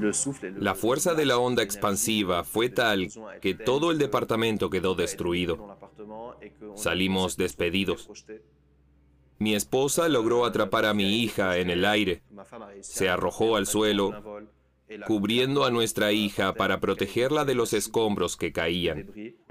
La fuerza de la onda expansiva fue tal que todo el departamento quedó destruido. Salimos despedidos. Mi esposa logró atrapar a mi hija en el aire. Se arrojó al suelo, cubriendo a nuestra hija para protegerla de los escombros que caían.